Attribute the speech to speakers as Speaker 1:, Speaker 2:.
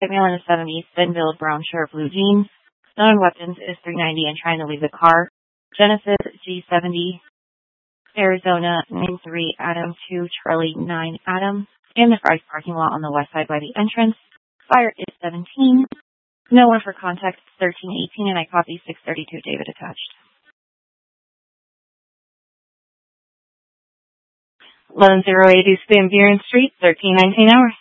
Speaker 1: Male in the 70s, thin-billed brown shirt, blue jeans. Known weapons is .390 and trying to leave the car. Genesis G70, Arizona 93 Adam 2 Charlie 9 Adam. In the Fry's parking lot on the west side by the entrance. Fire is 17. No one for contact 1318, and I copy 632 David attached.
Speaker 2: 11080 Van Buren Street, 1319 hours.